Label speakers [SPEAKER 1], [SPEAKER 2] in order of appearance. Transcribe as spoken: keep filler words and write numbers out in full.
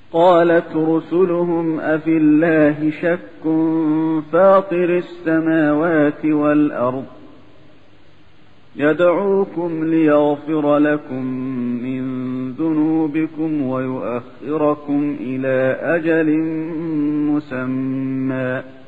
[SPEAKER 1] قالت رسلهم أفي الله شك فاطر السماوات والأرض يدعوكم ليغفر لكم من ذنوبكم ويؤخركم إلى أجل مسمى